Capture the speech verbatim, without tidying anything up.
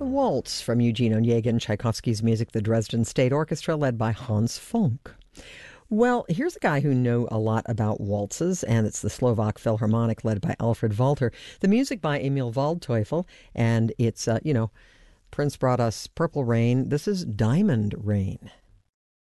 Waltz from Eugene Onegin, Tchaikovsky's music, the Dresden State Orchestra, led by Hans Funk. Well, here's a guy who knew a lot about waltzes, and it's the Slovak Philharmonic, led by Alfred Walter. The music by Emil Waldteufel, and it's, uh, you know, Prince brought us Purple Rain. This is Diamond Rain.